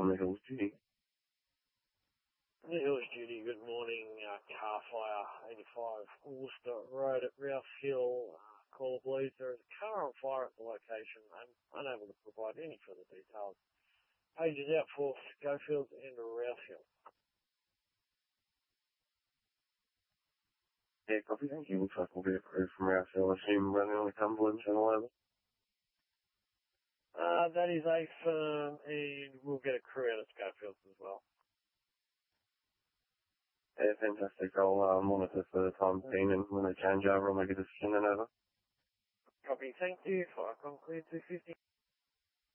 on the Hills Duty. The Hills Duty, good morning. Car fire, 85 Worcester Road at Rouse Hill. Caller please, there is a car on fire at the location. I'm unable to provide any further details. Pages out for Schofields and Rouse Hill. Yeah, copy, thank you. Looks like we'll get a crew from Rouse Hill. I assume running on the Cumberland Channel over. That is a firm, and we'll get a crew out at Schofields as well. Yeah, fantastic. I'll monitor for the time being, and when they change over, I'll make a decision and over. Copy, thank you. Fire clear 250.